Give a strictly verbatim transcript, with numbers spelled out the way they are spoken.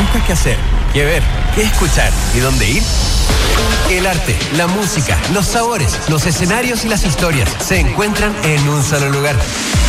buscas qué hacer, qué ver, qué escuchar y dónde ir, el arte, la música, los sabores, los escenarios y las historias se encuentran en un solo lugar.